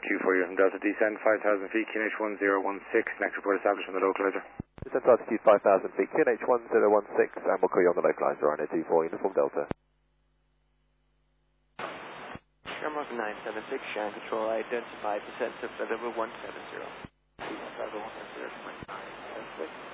RQ for you from Delta descend 5,000 feet, QNH 1016, next report established on the localizer. Descend altitude 5,000 feet, QNH 1016, and we'll call you on the localizer, RNA 24, Uniform Delta. Shamrock 976, Shan Control, identified descent to level 170. Please level 170.976.